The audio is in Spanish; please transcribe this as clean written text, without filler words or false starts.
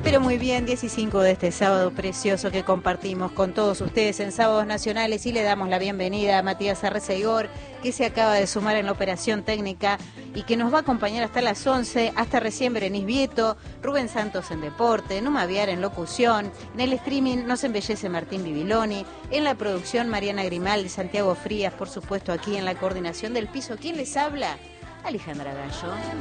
Pero muy bien, 10 y 5 de este sábado precioso que compartimos con todos ustedes en Sábados Nacionales, y le damos la bienvenida a Matías Arreceigor, que se acaba de sumar en la operación técnica y que nos va a acompañar hasta las 11, hasta recién Berenice Vieto, Rubén Santos en deporte, Numa Viar en locución, en el streaming nos embellece Martín Bibiloni, en la producción Mariana Grimaldi, Santiago Frías, por supuesto aquí en la coordinación del piso. ¿Quién les habla? Alejandra Gallo.